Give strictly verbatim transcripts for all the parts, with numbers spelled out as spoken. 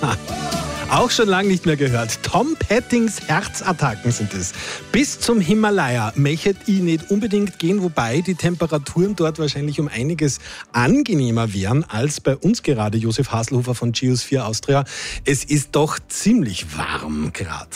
Auch schon lange nicht mehr gehört. Tom Pettings Herzattacken sind es. Bis zum Himalaya möchte ich nicht unbedingt gehen, wobei die Temperaturen dort wahrscheinlich um einiges angenehmer wären als bei uns gerade. Josef Haselhofer von Geosphere Austria. Es ist doch ziemlich warm gerade.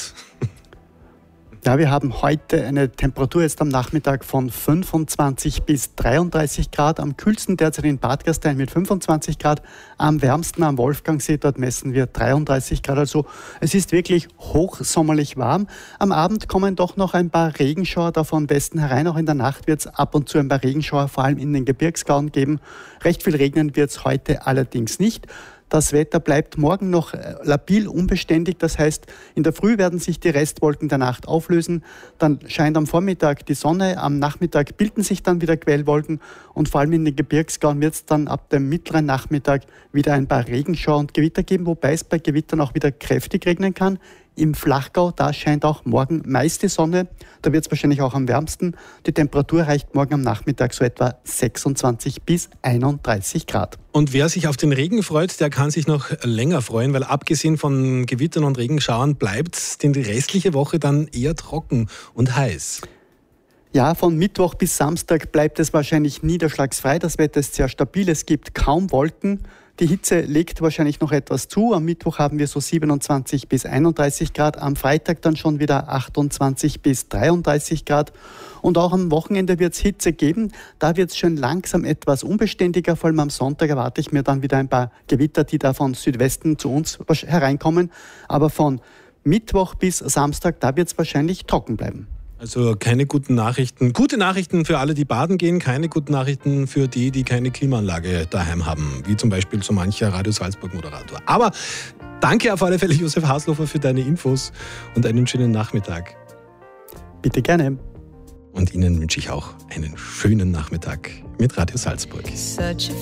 Ja, wir haben heute eine Temperatur jetzt am Nachmittag von fünfundzwanzig bis dreiunddreißig Grad. Am kühlsten derzeit in Bad Gastein mit fünfundzwanzig Grad. Am wärmsten am Wolfgangsee, dort messen wir dreiunddreißig Grad. Also es ist wirklich hochsommerlich warm. Am Abend kommen doch noch ein paar Regenschauer da von Westen herein. Auch in der Nacht wird es ab und zu ein paar Regenschauer, vor allem in den Gebirgsgauen geben. Recht viel regnen wird es heute allerdings nicht. Das Wetter bleibt morgen noch labil unbeständig. Das heißt, in der Früh werden sich die Restwolken der Nacht auflösen. Dann scheint am Vormittag die Sonne. Am Nachmittag bilden sich dann wieder Quellwolken. Und vor allem in den Gebirgsgauen wird es dann ab dem mittleren Nachmittag wieder ein paar Regenschauer und Gewitter geben, wobei es bei Gewittern auch wieder kräftig regnen kann. Im Flachgau, da scheint auch morgen meist die Sonne. Da wird es wahrscheinlich auch am wärmsten. Die Temperatur reicht morgen am Nachmittag so etwa sechsundzwanzig bis einunddreißig Grad. Und wer sich auf den Regen freut, der kann sich noch länger freuen, weil abgesehen von Gewittern und Regenschauern bleibt es die restliche Woche dann eher trocken und heiß. Ja, von Mittwoch bis Samstag bleibt es wahrscheinlich niederschlagsfrei. Das Wetter ist sehr stabil, es gibt kaum Wolken. Die Hitze legt wahrscheinlich noch etwas zu. Am Mittwoch haben wir so siebenundzwanzig bis einunddreißig Grad, am Freitag dann schon wieder achtundzwanzig bis dreiunddreißig Grad. Und auch am Wochenende wird es Hitze geben. Da wird es schon langsam etwas unbeständiger. Vor allem am Sonntag erwarte ich mir dann wieder ein paar Gewitter, die da von Südwesten zu uns hereinkommen. Aber von Mittwoch bis Samstag, da wird es wahrscheinlich trocken bleiben. Also keine guten Nachrichten. Gute Nachrichten für alle, die baden gehen, keine guten Nachrichten für die, die keine Klimaanlage daheim haben, wie zum Beispiel so mancher Radio Salzburg-Moderator. Aber danke auf alle Fälle, Josef Haselhofer, für deine Infos und einen schönen Nachmittag. Bitte gerne. Und Ihnen wünsche ich auch einen schönen Nachmittag mit Radio Salzburg.